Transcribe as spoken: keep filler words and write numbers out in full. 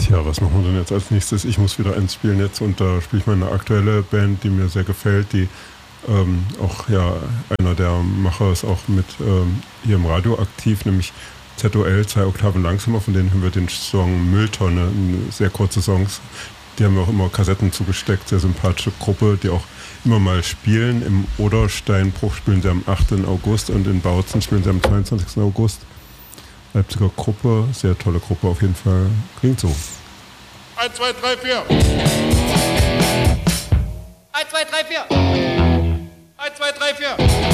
Tja, was machen wir denn jetzt als nächstes? Ich muss wieder eins spielen jetzt und da spiele ich meine aktuelle Band, die mir sehr gefällt, die ähm, auch ja einer der Macher ist auch mit ähm, hier im Radio aktiv, nämlich Z O L, zwei Oktaven langsamer, von denen haben wir den Song Mülltonne, sehr kurze Songs, die haben wir auch immer Kassetten zugesteckt, sehr sympathische Gruppe, die auch immer mal spielen. Im Odersteinbruch spielen sie am achten August und in Bautzen spielen sie am zweiundzwanzigsten August. Leipziger Gruppe, sehr tolle Gruppe auf jeden Fall. Klingt so. eins, zwei, drei, vier. eins, zwei, drei, vier. eins, zwei, drei, vier.